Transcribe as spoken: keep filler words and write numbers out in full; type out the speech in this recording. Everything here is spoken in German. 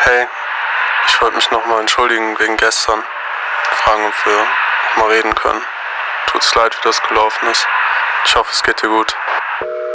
Hey, ich wollte mich nochmal entschuldigen wegen gestern. Fragen, ob wir nochmal reden können. Tut's leid, wie das gelaufen ist. Ich hoffe, es geht dir gut.